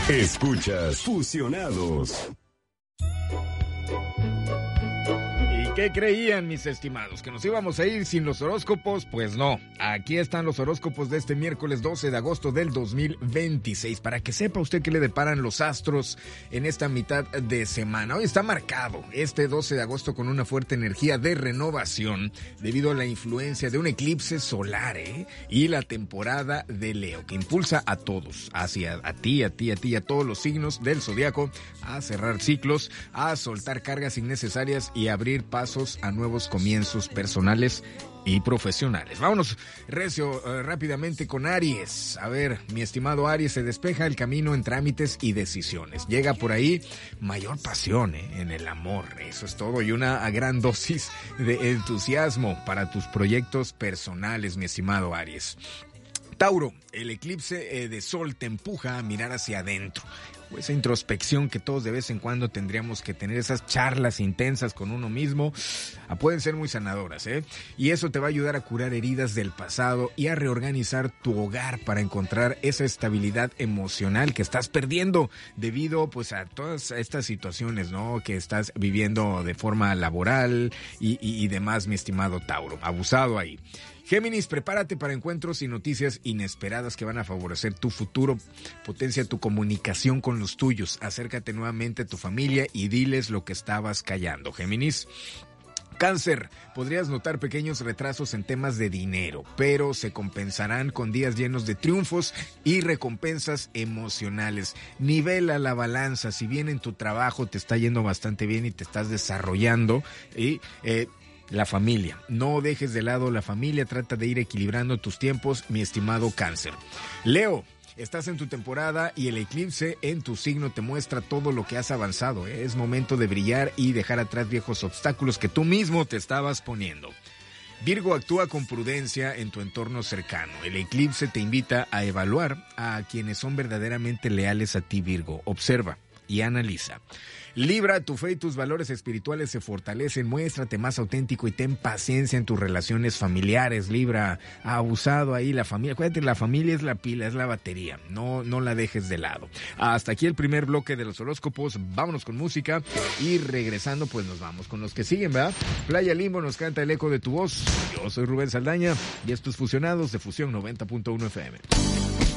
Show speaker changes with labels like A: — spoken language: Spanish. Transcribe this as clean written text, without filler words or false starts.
A: Escuchas Fusionados.
B: ¿Qué creían, mis estimados? ¿Que nos íbamos a ir sin los horóscopos? Pues no, aquí están los horóscopos de este miércoles 12 de agosto del 2026, para que sepa usted qué le deparan los astros en esta mitad de semana. Hoy está marcado este 12 de agosto con una fuerte energía de renovación debido a la influencia de un eclipse solar, y la temporada de Leo, que impulsa a todos, a ti, a todos los signos del zodiaco, a cerrar ciclos, a soltar cargas innecesarias y abrir pasos a nuevos comienzos personales y profesionales. Vámonos, recio, rápidamente con Aries. A ver, mi estimado Aries, se despeja el camino en trámites y decisiones. Llega por ahí mayor pasión en el amor. Eso es todo. Y una gran dosis de entusiasmo para tus proyectos personales, mi estimado Aries. Tauro, el eclipse de sol te empuja a mirar hacia adentro. Esa introspección que todos de vez en cuando tendríamos que tener, esas charlas intensas con uno mismo, pueden ser muy sanadoras, y eso te va a ayudar a curar heridas del pasado y a reorganizar tu hogar para encontrar esa estabilidad emocional que estás perdiendo debido pues a todas estas situaciones, ¿no?, que estás viviendo de forma laboral y demás, mi estimado Tauro. Abusado ahí. Géminis, prepárate para encuentros y noticias inesperadas que van a favorecer tu futuro. Potencia tu comunicación con los tuyos. Acércate nuevamente a tu familia y diles lo que estabas callando, Géminis. Cáncer, podrías notar pequeños retrasos en temas de dinero, pero se compensarán con días llenos de triunfos y recompensas emocionales. Nivela la balanza. Si bien en tu trabajo te está yendo bastante bien y te estás desarrollando, la familia, no dejes de lado la familia, trata de ir equilibrando tus tiempos, mi estimado Cáncer. Leo, estás en tu temporada y el eclipse en tu signo te muestra todo lo que has avanzado, Es momento de brillar y dejar atrás viejos obstáculos que tú mismo te estabas poniendo. Virgo, actúa con prudencia en tu entorno cercano. El eclipse te invita a evaluar a quienes son verdaderamente leales a ti, Virgo. Observa y analiza. Libra, tu fe y tus valores espirituales se fortalecen, muéstrate más auténtico y ten paciencia en tus relaciones familiares. Libra, ha abusado ahí la familia. Acuérdate, la familia es la pila, es la batería, no la dejes de lado. Hasta aquí el primer bloque de los horóscopos. Vámonos con música y regresando pues nos vamos con los que siguen, ¿verdad? Playa Limbo nos canta El eco de tu voz. Yo soy Rubén Saldaña y estos Fusionados de Fusión 90.1 FM.